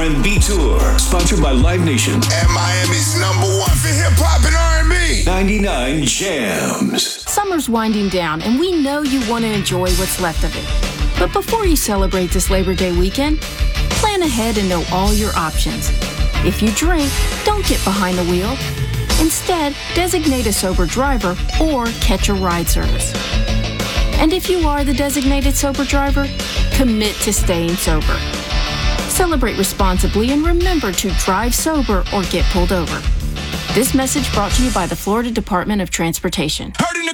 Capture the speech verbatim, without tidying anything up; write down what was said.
and B Tour, sponsored by Live Nation. And Miami's number one for hip-hop and R and B. ninety-nine Jams. Summer's winding down, and we know you want to enjoy what's left of it. But before you celebrate this Labor Day weekend, plan ahead and know all your options. If you drink, don't get behind the wheel. Instead, designate a sober driver or catch a ride service. And if you are the designated sober driver, commit to staying sober. Celebrate responsibly and remember to drive sober or get pulled over. This message brought to you by the Florida Department of Transportation. Heard in the